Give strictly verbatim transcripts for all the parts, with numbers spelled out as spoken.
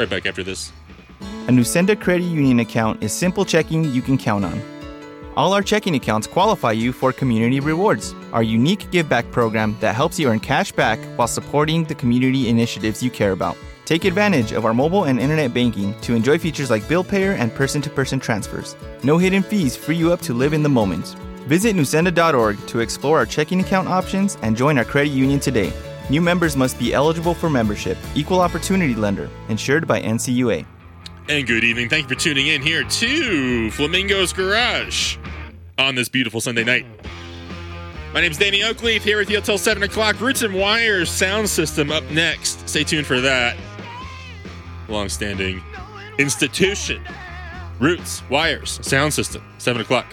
Right back after this. A Nusenda Credit Union account is simple checking you can count on. All our checking accounts qualify you for Community Rewards, our unique give-back program that helps you earn cash back while supporting the community initiatives you care about. Take advantage of our mobile and internet banking to enjoy features like bill payer and person-to-person transfers. No hidden fees free you up to live in the moment. Visit nusenda dot org to explore our checking account options and join our credit union today. New members must be eligible for membership. Equal opportunity lender. Insured by N C U A. And good evening. Thank you for tuning in here to Flamingo's Garage on this beautiful Sunday night. My name is Danny Oakleaf, here with you until seven o'clock. Roots and Wires sound system up next. Stay tuned for that. Long-standing institution. Roots, Wires, sound system, seven o'clock.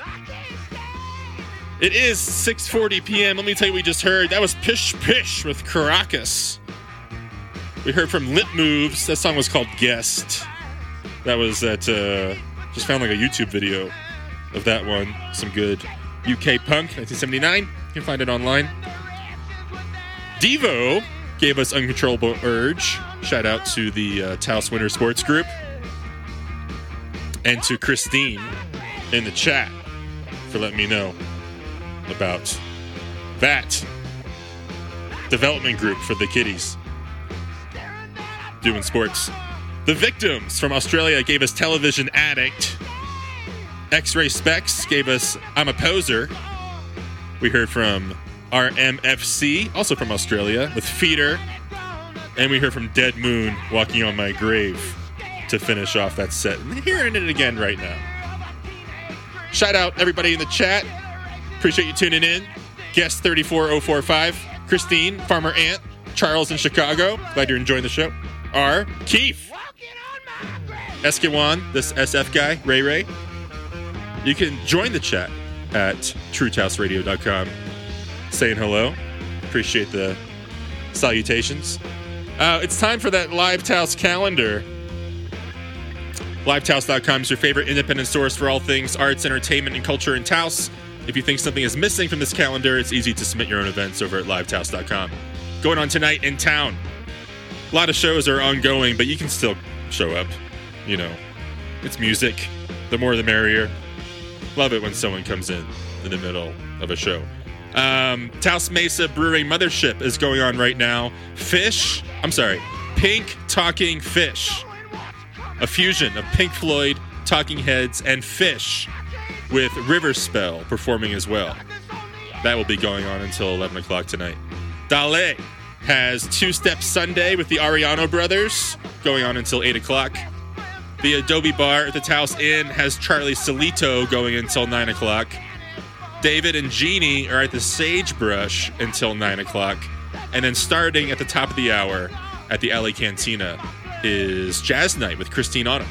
It is six forty p.m. Let me tell you what we just heard. That was Pish Pish with Caracas. We heard from Lip Moves. That song was called Guest. That was at, uh, just found like a YouTube video of that one. Some good U K punk, nineteen seventy-nine. You can find it online. Devo gave us Uncontrollable Urge. Shout out to the uh, Taos Winter Sports Group. And to Christine in the chat for letting me know about that development group for the kiddies doing sports. The Victims from Australia gave us Television Addict. X-Ray Specs gave us I'm a Poser. We heard from R M F C, also from Australia, with Feeder. And we heard from Dead Moon, Walking on My Grave, to finish off that set. And hearing it again right now. Shout out everybody in the chat. Appreciate you tuning in. Guest thirty-four oh forty-five, Christine, Farmer Ant, Charles in Chicago. Glad you're enjoying the show. R. Keith. Esquiwan, this S F guy, Ray Ray. You can join the chat at true taos radio dot com. Saying hello. Appreciate the salutations. Uh, it's time for that Live Taos calendar. live taos dot com is your favorite independent source for all things arts, entertainment, and culture in Taos. If you think something is missing from this calendar, it's easy to submit your own events over at live taos dot com. Going on tonight in town. A lot of shows are ongoing, but you can still show up. You know, it's music. The more the merrier. Love it when someone comes in in the middle of a show. Um, Taos Mesa Brewing Mothership is going on right now. Fish, I'm sorry, Pink Talking Fish. A fusion of Pink Floyd, Talking Heads, and Fish, with Riverspell performing as well. That will be going on until eleven o'clock tonight. Dale has Two Step Sunday with the Ariano Brothers going on until eight o'clock. The Adobe Bar at the Taos Inn has Charlie Solito going until nine o'clock. David and Jeannie are at the Sagebrush until nine o'clock. And then starting at the top of the hour at the Alley Cantina is Jazz Night with Christine Autumn.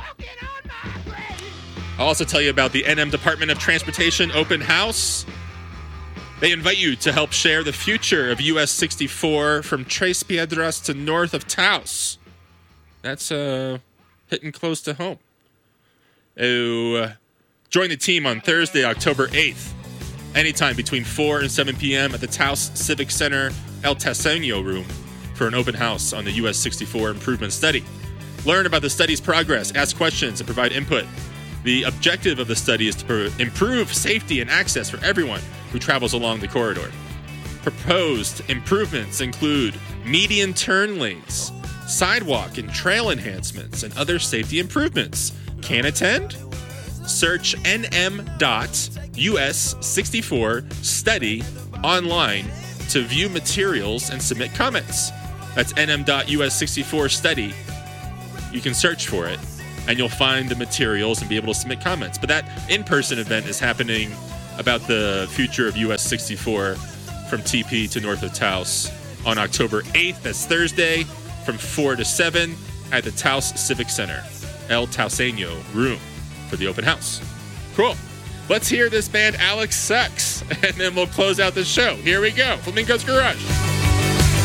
I'll also tell you about the N M Department of Transportation Open House. They invite you to help share the future of U S sixty-four from Tres Piedras to north of Taos. That's uh, hitting close to home. Oh, join the team on Thursday, October eighth, anytime between four and seven p.m. at the Taos Civic Center El Taseño room for an open house on the U S sixty-four improvement study. Learn about the study's progress, ask questions, and provide input. The objective of the study is to improve safety and access for everyone who travels along the corridor. Proposed improvements include median turn lanes, sidewalk and trail enhancements, and other safety improvements. Can attend? Search N M dot U S sixty-four study online to view materials and submit comments. That's N M dot U S sixty-four study. You can search for it, and you'll find the materials and be able to submit comments. But that in-person event is happening about the future of U S sixty-four from T P to north of Taos on October eighth. That's Thursday from four to seven at the Taos Civic Center, El Taseño room for the open house. Cool. Let's hear this band Alex Sucks, and then we'll close out the show. Here we go. Flamingo's Garage.